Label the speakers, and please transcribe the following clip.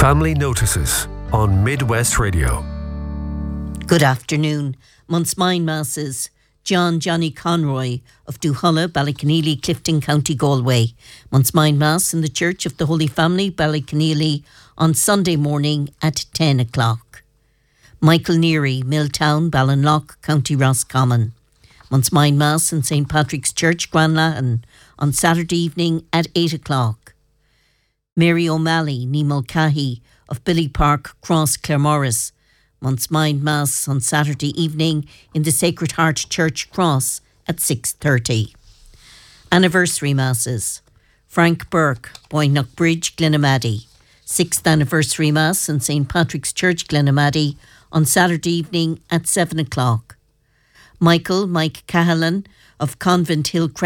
Speaker 1: Family Notices on Midwest Radio.
Speaker 2: Good afternoon. Montsmine Masses. John Johnny Conroy of Duhulla, Ballyconneely, Clifton, County Galway. Montsmine Mass in the Church of the Holy Family, Ballyconneely, on Sunday morning at 10 o'clock. Michael Neary, Milltown, Ballinlough, County Roscommon. Montsmine Mass in St. Patrick's Church, Granlahan, on Saturday evening at 8 o'clock. Mary O'Malley, ní Mulcahy of Billy Park, Cross, Claremorris. Montsmine Mass on Saturday evening in the Sacred Heart Church, Cross, at 6:30. Anniversary Masses. Frank Burke, Boynockbridge, Glenamaddy. 6th Anniversary Mass in St. Patrick's Church, Glenamaddy, on Saturday evening at 7 o'clock. Mike Cahalan of Convent Hill